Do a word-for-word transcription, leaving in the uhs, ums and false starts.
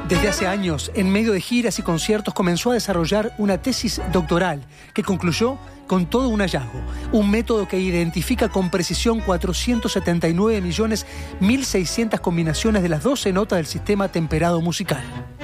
Desde hace años, en medio de giras y conciertos, comenzó a desarrollar una tesis doctoral que concluyó con todo un hallazgo, un método que identifica con precisión cuatrocientos setenta y nueve millones mil seiscientas combinaciones de las doce notas del sistema temperado musical.